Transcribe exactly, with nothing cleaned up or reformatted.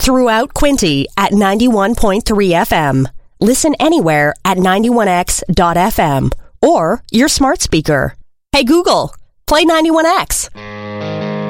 throughout Quinte at ninety-one point three F M. Listen anywhere at ninety-one X dot F M or your smart speaker. Hey Google, play ninety-one X.